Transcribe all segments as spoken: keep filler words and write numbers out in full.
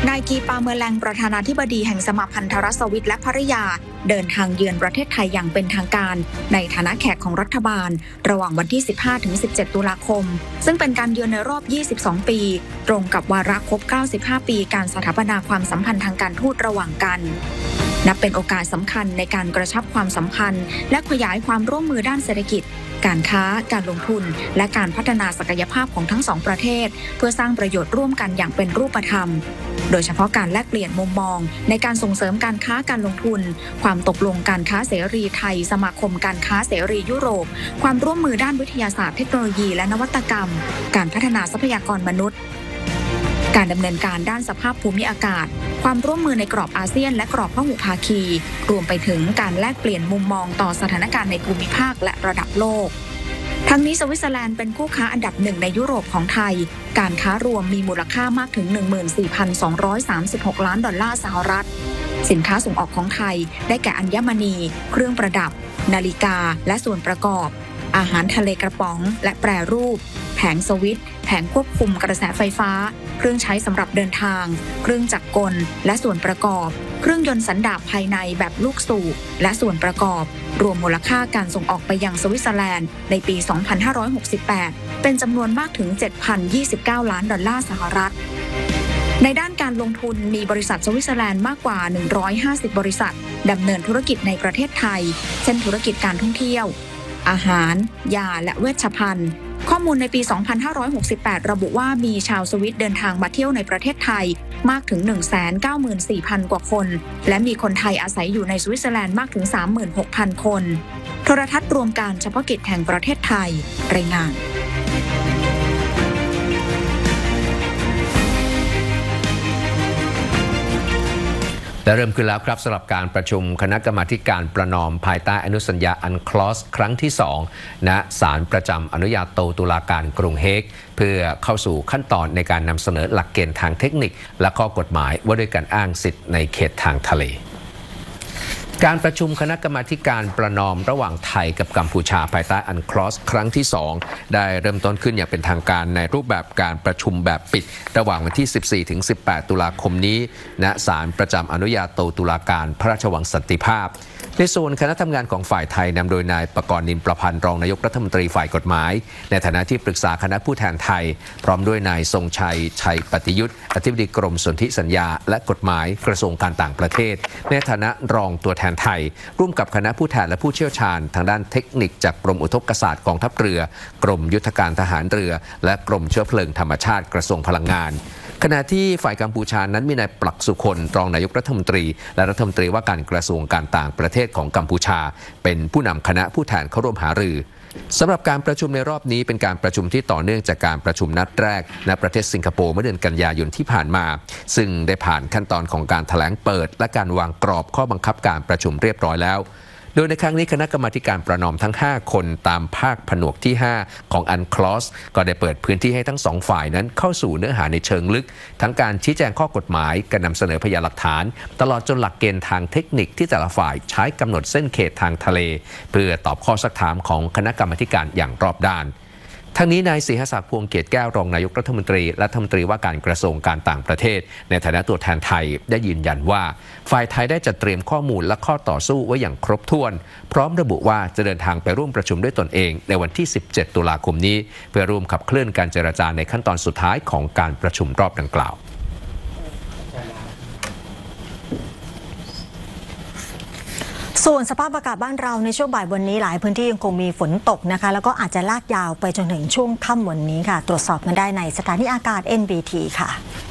นายกีปาเมอร์แลงประธานาธิบดีแห่งสมาพันธรัฐสวิตและภริยาเดินทางเยือนประเทศไทยอย่างเป็นทางการในฐานะแขกของรัฐบาลระหว่างวันที่ สิบห้าถึงสิบเจ็ด ตุลาคมซึ่งเป็นการเยือนในรอบ ยี่สิบสอง ปีตรงกับวาระครบ เก้าสิบห้า ปีการสถาปนาความสัมพันธ์ทางการทูตระหว่างกันนับเป็นโอกาสสำคัญในการกระชับความสัมพันธ์และขยายความร่วมมือด้านเศรษฐกิจการค้าการลงทุนและการพัฒนาศักยภาพของทั้งสองประเทศเพื่อสร้างประโยชน์ร่วมกันอย่างเป็นรูปธรรมโดยเฉพาะการแลกเปลี่ยนมุมมองในการส่งเสริมการค้าการลงทุนความตกลงการค้าเสรีไทยสมาคมการค้าเสรียุโรปความร่วมมือด้านวิทยาศาสตร์เทคโนโลยีและนวัตกรรมการพัฒนาทรัพยากรมนุษย์การดำเนินการด้านสภาพภูมิอากาศความร่วมมือในกรอบอาเซียนและกรอบพหุภาคีรวมไปถึงการแลกเปลี่ยนมุมมองต่อสถานการณ์ในภูมิภาคและระดับโลกทั้งนี้สวิตเซอร์แลนด์เป็นคู่ค้าอันดับหนึ่งในยุโรปของไทยการค้ารวมมีมูลค่ามากถึง หนึ่งหมื่นสี่พันสองร้อยสามสิบหก ล้านดอลลาร์สหรัฐสินค้าส่งออกของไทยได้แก่อัญมณีเครื่องประดับนาฬิกาและส่วนประกอบอาหารทะเลกระป๋องและแปรรูปแผงสวิตช์แผงควบคุมกระแสไฟฟ้าเครื่องใช้สำหรับเดินทางเครื่องจักรกลและส่วนประกอบเครื่องยนต์สันดาปภายในแบบลูกสูบและส่วนประกอบรวมมูลค่าการส่งออกไปยังสวิตเซอร์แลนด์ในปี สองพันห้าร้อยหกสิบแปด เป็นจำนวนมากถึง เจ็ดพันยี่สิบเก้า ล้านดอลลาร์สหรัฐในด้านการลงทุนมีบริษัทสวิตเซอร์แลนด์มากกว่าหนึ่งร้อยห้าสิบบริษัทดำเนินธุรกิจในประเทศไทยเช่นธุรกิจการท่องเที่ยวอาหารยาและเวชภัณฑ์ข้อมูลในปี สองพันห้าร้อยหกสิบแปด ระบุว่ามีชาวสวิตเดินทางมาเที่ยวในประเทศไทยมากถึง หนึ่งแสนเก้าหมื่นสี่พัน กว่าคนและมีคนไทยอาศัยอยู่ในสวิตเซอร์แลนด์มากถึง สามหมื่นหกพัน คนโทรทัศน์รวมการเฉพาะกิจแห่งประเทศไทยรายงานและเริ่มขึ้นแล้วครับสำหรับการประชุมคณะกรรมาการประนอมภายใต้อนุสัญญาอันคลอสครั้งที่สองณศาลประจำอนุญาโตตุลาการกรุงเฮกเพื่อเข้าสู่ขั้นตอนในการนำเสนอหลักเกณฑ์ทางเทคนิคและข้อกฎหมายว่าด้วยการอ้างสิทธิในเขตทางทะเลการประชุมคณะกรรมาการประนอมระหว่างไทยกับกัมพูชาภายใต้อันคลอสครั้งที่สองได้เริ่มต้นขึ้นอย่างเป็นทางการในรูปแบบการประชุมแบบปิดระหว่างวันที่ สิบสี่ถึงสิบแปด ตุลาคมนี้ณศาลประจำอนุญาโตตุลาการพระราชวังสันติภาพในส่วนคณะทำงานของฝ่ายไทยนำโดยนายปกรณ์นินประพันธ์รองนายกรัฐมนตรีฝ่ายกฎหมายในฐานะที่ปรึกษาคณะผู้แทนไทยพร้อมด้วยนายทรงชัยชัยปฏิยุทธ์อธิบดีกรมสนธิสัญญาและกฎหมายกระทรวงการต่างประเทศในฐานะรองตัวแทนไทยร่วมกับคณะผู้แทนและผู้เชี่ยวชาญทางด้านเทคนิคจากกรมอุทกศาสตร์กองทัพเรือกรมยุทธการทหารเรือและกรมเชื้อเพลิงธรรมชาติกระทรวงพลังงานขณะที่ฝ่ายกัมพูชานั้นมีนายปลักสุคนรองนายกรัฐมนตรีและรัฐมนตรีว่าการกระทรวงการต่างประเทศของกัมพูชาเป็นผู้นำคณะผู้แทนเข้าร่วมหารือสำหรับการประชุมในรอบนี้เป็นการประชุมที่ต่อเนื่องจากการประชุมนัดแรกณประเทศสิงคโปร์เมื่อเดือนกันยายนที่ผ่านมาซึ่งได้ผ่านขั้นตอนของการแถลงเปิดและการวางกรอบข้อบังคับการประชุมเรียบร้อยแล้วโดยในครั้งนี้คณะกรรมาการประนอมทั้งห้าคนตามภาคผนวกที่ห้าของอันคลอสก็ได้เปิดพื้นที่ให้ทั้งสองฝ่ายนั้นเข้าสู่เนื้อหาในเชิงลึกทั้งการชี้แจงข้อกฎหมายการนำเสนอพยานหลักฐานตลอดจนหลักเกณฑ์ทางเทคนิคที่แต่ละฝ่ายใช้กำหนดเส้นเขตทางทะเลเพื่อตอบข้อซักถามของคณะกรรมาการอย่างรอบด้านทั้งนี้นายศรีหศักดิ์พวงเกียรติแก้วรองนายกรัฐมนตรีและรัฐมนตรีว่าการกระทรวงการต่างประเทศในฐานะตัวแทนไทยได้ยืนยันว่าฝ่ายไทยได้จัดเตรียมข้อมูลและข้อต่อสู้ไว้อย่างครบถ้วนพร้อมระบุว่าจะเดินทางไปร่วมประชุมด้วยตนเองในวันที่สิบเจ็ดตุลาคมนี้เพื่อร่วมขับเคลื่อนการเจรจาในขั้นตอนสุดท้ายของการประชุมรอบดังกล่าวส่วนสภาพอากาศบ้านเราในช่วงบ่ายวันนี้หลายพื้นที่ยังคงมีฝนตกนะคะแล้วก็อาจจะลากยาวไปจนถึงช่วงค่ำวันนี้ค่ะตรวจสอบกันได้ในสถานีอากาศ เอ็น บี ที ค่ะ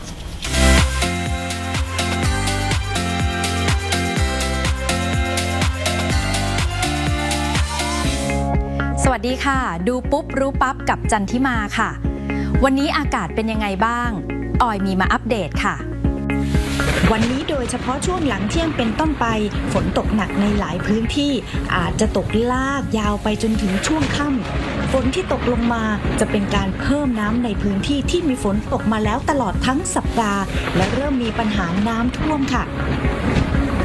สวัสดีค่ะดูปุ๊บรู้ปั๊บกับจันทิมาค่ะวันนี้อากาศเป็นยังไงบ้างออยมีมาอัปเดตค่ะวันนี้โดยเฉพาะช่วงหลังเที่ยงเป็นต้นไปฝนตกหนักในหลายพื้นที่อาจจะตกลากยาวไปจนถึงช่วงค่ำฝนที่ตกลงมาจะเป็นการเพิ่มน้ำในพื้นที่ที่มีฝนตกมาแล้วตลอดทั้งสัปดาห์และเริ่มมีปัญหาน้ำท่วมค่ะ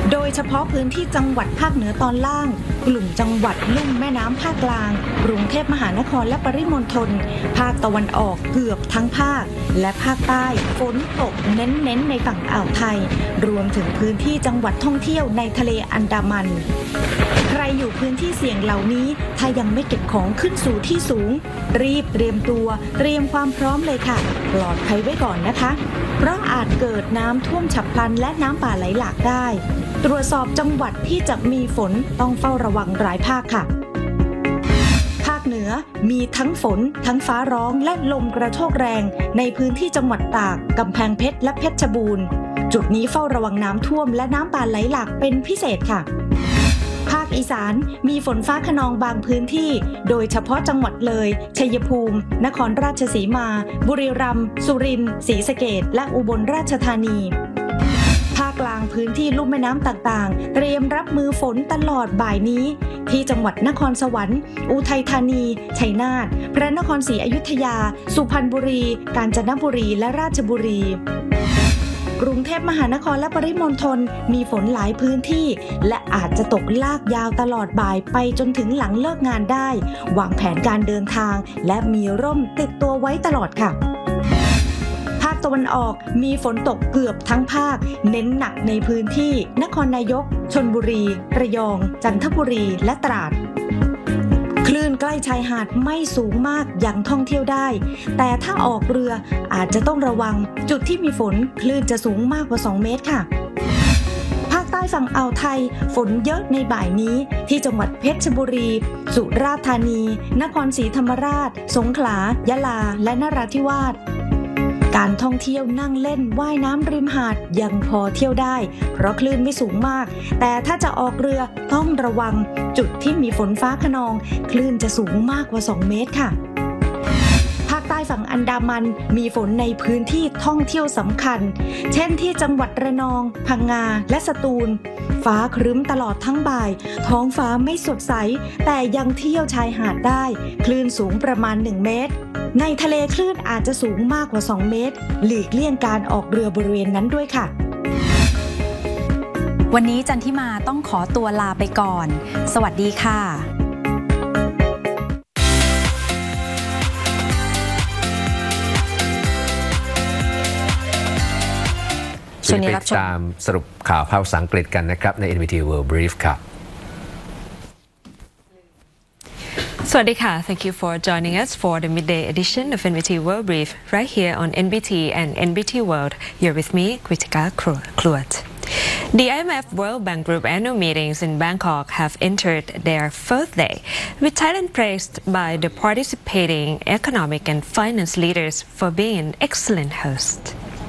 โดยเฉพาะพื้นที่จังหวัดภาคเหนือตอนล่างกลุ่มจังหวัดลุ่มแม่น้ำภาคกลางกรุงเทพมหานครและปริมณฑลภาคตะวันออกเกือบทั้งภาคและภาคใต้ฝนตกเน้นๆในฝั่งอ่าวไทยรวมถึงพื้นที่จังหวัดท่องเที่ยวในทะเลอันดามันใครอยู่พื้นที่เสี่ยงเหล่านี้ถ้ายังไม่เก็บของขึ้นสู่ที่สูงรีบเตรียมตัวเตรียมความพร้อมเลยค่ะปลอดภัยไว้ก่อนนะคะเพราะอาจเกิดน้ำท่วมฉับพลันและน้ำป่าไหลหลากได้ตรวจสอบจังหวัดที่จะมีฝนต้องเฝ้าระวังหลายภาคค่ะภาคเหนือมีทั้งฝนทั้งฟ้าร้องและลมกระโชกแรงในพื้นที่จังหวัดตากกำแพงเพชรและเพชรบูรณ์จุดนี้เฝ้าระวังน้ำท่วมและน้ำป่าไหลหลากเป็นพิเศษค่ะภาคอีสานมีฝนฟ้าคะนองบางพื้นที่โดยเฉพาะจังหวัดเลยชัยภูมินครราชสีมาบุรีรัมย์สุรินทร์ศรีสะเกษและอุบลราชธานีภาคกลางพื้นที่ลุ่มแม่น้ำต่างๆเตรียมรับมือฝนตลอดบ่ายนี้ที่จังหวัดนครสวรรค์อุทัยธานีชัยนาทพระนครศรีอยุธยาสุพรรณบุรีกาญจนบุรีและราชบุรีกรุงเทพมหานครและปริมณฑลมีฝนหลายพื้นที่และอาจจะตกลากยาวตลอดบ่ายไปจนถึงหลังเลิกงานได้วางแผนการเดินทางและมีร่มติดตัวไว้ตลอดค่ะภาคตะวันออกมีฝนตกเกือบทั้งภาคเน้นหนักในพื้นที่นครนายกชลบุรีระยองจันทบุรีและตราดคลื่นใกล้ชายหาดไม่สูงมากยังท่องเที่ยวได้แต่ถ้าออกเรืออาจจะต้องระวังจุดที่มีฝนคลื่นจะสูงมากกว่าสองเมตรค่ะภาคใต้ฝั่งอ่าวไทยฝนเยอะในบ่ายนี้ที่จังหวัดเพชรบุรีสุราษฎร์ธานีนครศรีธรรมราชสงขลายะลาและนราธิวาสการท่องเที่ยวนั่งเล่นว่ายน้ำริมหาดยังพอเที่ยวได้เพราะคลื่นไม่สูงมากแต่ถ้าจะออกเรือต้องระวังจุดที่มีฝนฟ้าคะนองคลื่นจะสูงมากกว่าสองเมตรค่ะภาคใต้ฝั่งอันดามันมีฝนในพื้นที่ท่องเที่ยวสำคัญเช่นที่จังหวัดระนองพังงาและสตูลฟ้าครึ้มตลอดทั้งบ่ายท้องฟ้าไม่สดใสแต่ยังเที่ยวชายหาดได้คลื่นสูงประมาณหนึ่งเมตรในทะเลคลื่นอาจจะสูงมากกว่าสองเมตรหลีกเลี่ยงการออกเรือบริเวณนั้นด้วยค่ะวันนี้จันทิมาต้องขอตัวลาไปก่อนสวัสดีค่ะช่วงนี้รับชมตามสรุปข่าวภาษาอังกฤษกันนะครับใน เอ็น วี ที World Brief ครับ Swadika, thank you for joining us for the midday edition of เอ็น วี ที World Brief right here on เอ็น บี ที and เอ็น บี ที World. You're with me, Kritika Kluat. The I M F World Bank Group annual meetings in Bangkok have entered their fourth day, with Thailand praised by the participating economic and finance leaders for being an excellent host.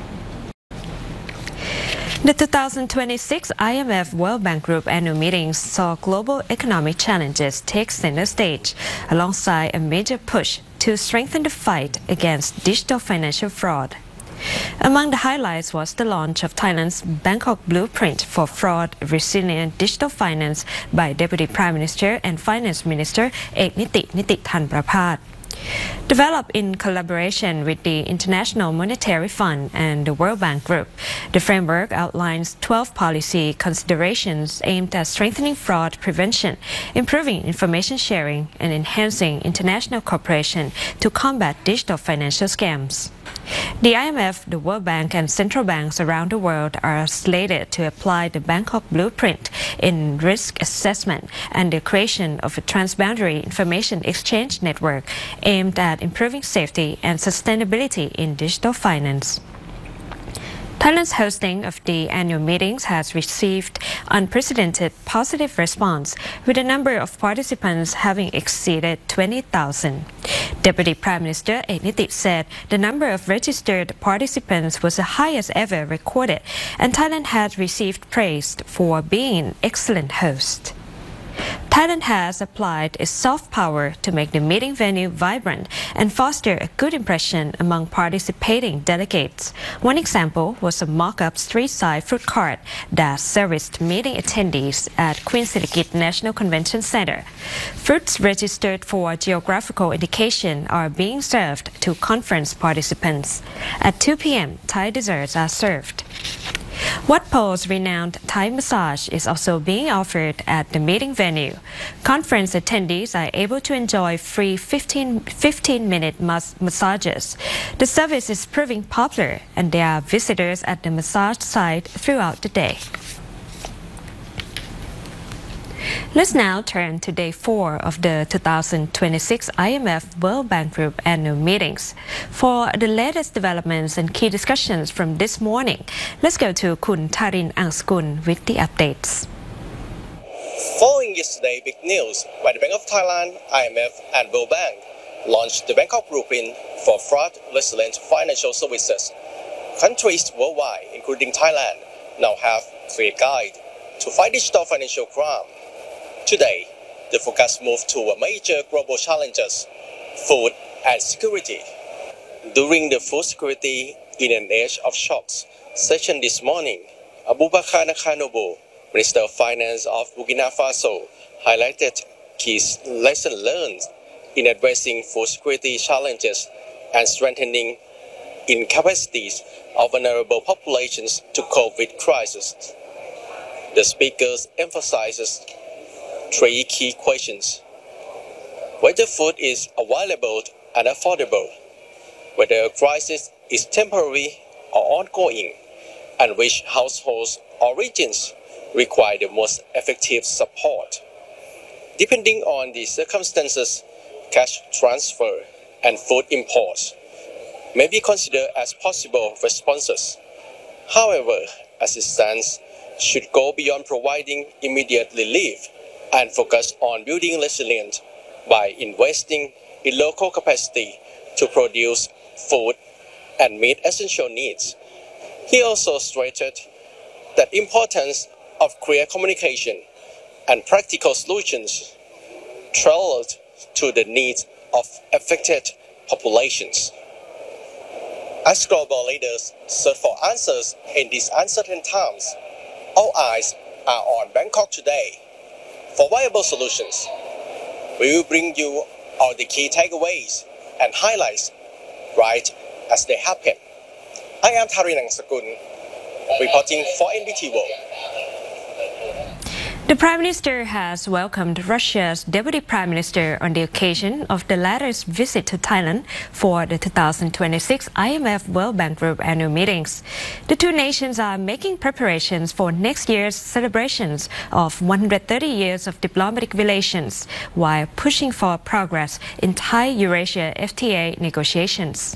The two thousand twenty-six I M F World Bank Group annual meetings saw global economic challenges take center stage, alongside a major push to strengthen the fight against digital financial fraud. Among the highlights was the launch of Thailand's Bangkok Blueprint for Fraud-Resilient Digital Finance by Deputy Prime Minister and Finance Minister Ek Niti Nitithan Prapat. Developed in collaboration with the International Monetary Fund and the World Bank Group, the framework outlines twelve policy considerations aimed at strengthening fraud prevention, improving information sharing, and enhancing international cooperation to combat digital financial scams. The I M F, the World Bank, and central banks around the world are slated to apply the Bangkok Blueprint in risk assessment and the creation of a transboundary information exchange network aimed at improving safety and sustainability in digital finance. Thailand's hosting of the annual meetings has received unprecedented positive response, with the number of participants having exceeded twenty thousand. Deputy Prime Minister Ek Niti said the number of registered participants was the highest ever recorded, and Thailand had received praise for being an excellent host. Thailand has applied its soft power to make the meeting venue vibrant and foster a good impression among participating delegates. One example was a mock-up street-side fruit cart that serviced meeting attendees at Queen Sirikit National Convention Center. Fruits registered for geographical indication are being served to conference participants. At two p m, Thai desserts are served. Wat Po's renowned Thai massage is also being offered at the meeting venue. Conference attendees are able to enjoy free fifteen minute mas massages. The service is proving popular and there are visitors at the massage site throughout the day. Let's now turn to day four of the two thousand twenty-six I M F World Bank Group annual meetings. For the latest developments and key discussions from this morning, let's go to Kun Tarin Angskun with the updates. Following yesterday's big news by the Bank of Thailand, I M F and World Bank launched the Bangkok Blueprint for Fraud Resilient Financial Services. Countries worldwide, including Thailand, now have a clear guide to fight digital financial crime. Today, the focus moved to a major global challenges, food and security. During the food security in an age of shocks session this morning, Abubakar Nakanobo, Minister of Finance of Burkina Faso, highlighted key lessons learned in addressing food security challenges and strengthening in capacities of vulnerable populations to cope with crisis. The speakers emphasizes three key questions: whether food is available and affordable, whether a crisis is temporary or ongoing, and which households or regions require the most effective support. Depending on the circumstances, cash transfer and food imports may be considered as possible responses. However, assistance should go beyond providing immediate relief and focus on building resilience by investing in local capacity to produce food and meet essential needs. He also stated the importance of clear communication and practical solutions tailored to the needs of affected populations. As global leaders search for answers in these uncertain times, all eyes are on Bangkok today. For viable solutions, we will bring you all the key takeaways and highlights right as they happen. I am Tarin Angskun, reporting for N D T World. The Prime Minister has welcomed Russia's Deputy Prime Minister on the occasion of the latter's visit to Thailand for the two thousand twenty-six I M F World Bank Group annual meetings. The two nations are making preparations for next year's celebrations of one hundred thirty years of diplomatic relations while pushing for progress in Thai-Eurasia F T A negotiations.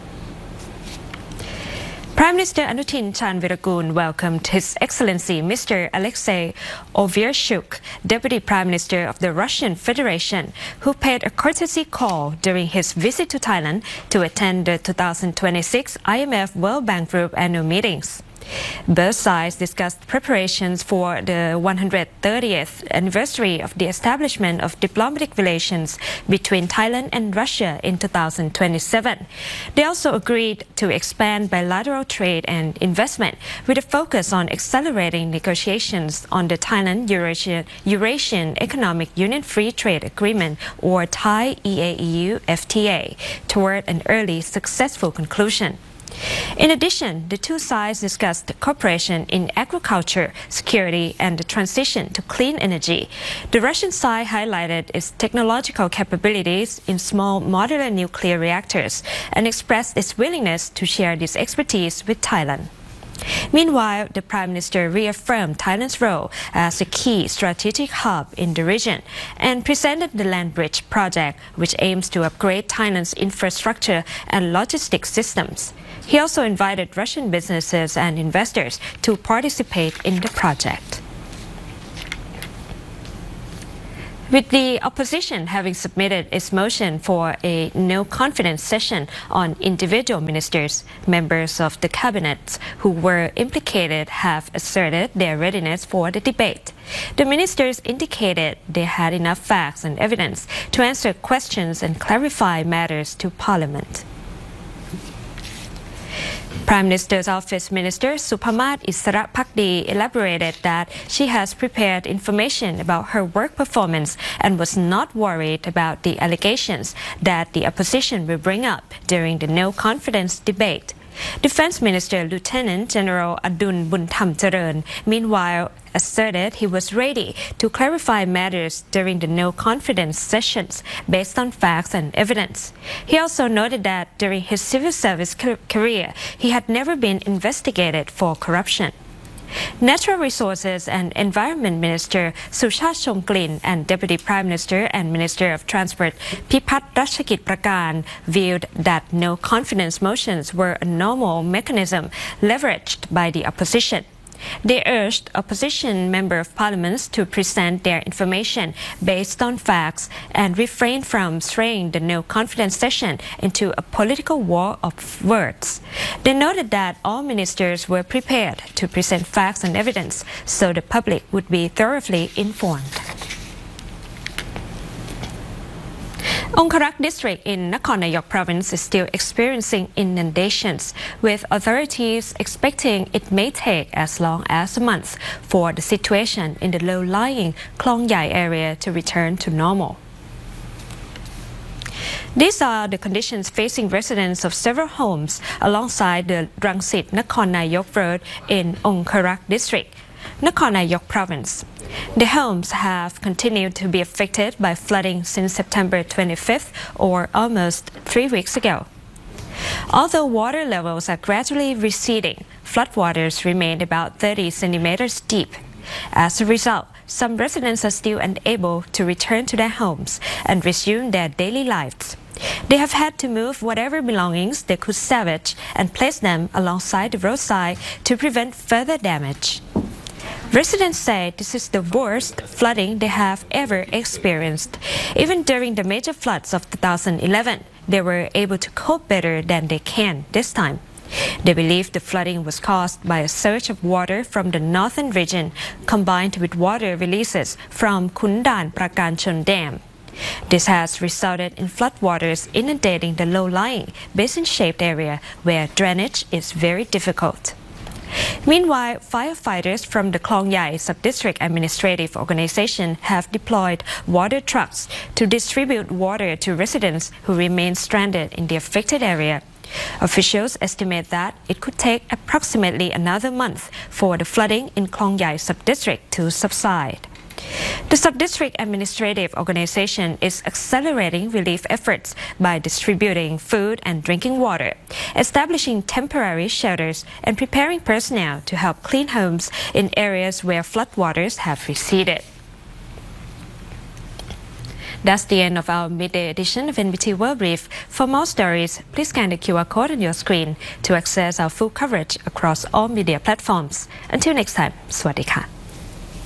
Prime Minister Anutin Charnvirakul welcomed His Excellency Mister Alexei Overshchuk, Deputy Prime Minister of the Russian Federation, who paid a courtesy call during his visit to Thailand to attend the two thousand twenty-six I M F World Bank Group annual meetings. Both sides discussed preparations for the one hundred thirtieth anniversary of the establishment of diplomatic relations between Thailand and Russia in two thousand twenty-seven. They also agreed to expand bilateral trade and investment with a focus on accelerating negotiations on the Thailand-Eurasian Eurasian Economic Union Free Trade Agreement, or Thai E A E U F T A, toward an early successful conclusion. In addition, the two sides discussed cooperation in agriculture, security, and the transition to clean energy. The Russian side highlighted its technological capabilities in small modular nuclear reactors and expressed its willingness to share this expertise with Thailand. Meanwhile, the Prime Minister reaffirmed Thailand's role as a key strategic hub in the region and presented the Land Bridge project, which aims to upgrade Thailand's infrastructure and logistics systems. He also invited Russian businesses and investors to participate in the project. With the opposition having submitted its motion for a no-confidence session on individual ministers, members of the cabinet who were implicated have asserted their readiness for the debate. The ministers indicated they had enough facts and evidence to answer questions and clarify matters to Parliament. Prime Minister's Office Minister Supamat Isarapakdi elaborated that she has prepared information about her work performance and was not worried about the allegations that the opposition will bring up during the no-confidence debate. Defense Minister Lieutenant General Adun Buntham Charan, meanwhile, asserted he was ready to clarify matters during the no-confidence sessions based on facts and evidence. He also noted that during his civil service career, he had never been investigated for corruption. Natural Resources and Environment Minister Suchart Chomglin and Deputy Prime Minister and Minister of Transport Pipat Ratchakit Prakan viewed that no-confidence motions were a normal mechanism leveraged by the opposition. They urged opposition member of parliaments to present their information based on facts and refrain from straying the no-confidence session into a political war of words. They noted that all ministers were prepared to present facts and evidence so the public would be thoroughly informed. Ongkarak district in Nakhon Nayok province is still experiencing inundations, with authorities expecting it may take as long as a month for the situation in the low-lying Klong Yai area to return to normal. These are the conditions facing residents of several homes alongside the Rangsit Nakhon Nayok road in Ongkarak district, Nakhon Nayok province. The homes have continued to be affected by flooding since September twenty-fifth, or almost three weeks ago. Although water levels are gradually receding, floodwaters remain about thirty centimeters deep. As a result, some residents are still unable to return to their homes and resume their daily lives. They have had to move whatever belongings they could salvage and place them alongside the roadside to prevent further damage. Residents say this is the worst flooding they have ever experienced. Even during the major floods of two thousand eleven, they were able to cope better than they can this time. They believe the flooding was caused by a surge of water from the northern region combined with water releases from Kundan Prakanchon Dam. This has resulted in floodwaters inundating the low-lying, basin-shaped area where drainage is very difficult. Meanwhile, firefighters from the Klong Yai Sub-District Administrative Organization have deployed water trucks to distribute water to residents who remain stranded in the affected area. Officials estimate that it could take approximately another month for the flooding in Klong Yai Sub-District to subside. The Sub-District Administrative Organization is accelerating relief efforts by distributing food and drinking water, establishing temporary shelters, and preparing personnel to help clean homes in areas where floodwaters have receded. That's the end of our midday edition of N B T World Brief. For more stories, please scan the Q R code on your screen to access our full coverage across all media platforms. Until next time, สวัสดีค่ะ